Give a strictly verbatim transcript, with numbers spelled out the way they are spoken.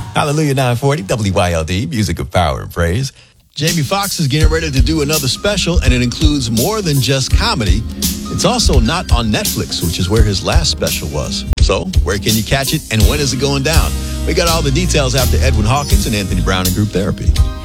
Hallelujah nine forty, W Y L D, music of power and praise. Jamie Foxx is getting ready to do another special, and it includes more than just comedy. It's also not on Netflix, which is where his last special was. So, where can you catch it, and when is it going down? We got all the details after Edwin Hawkins and Anthony Brown in Group Therapy.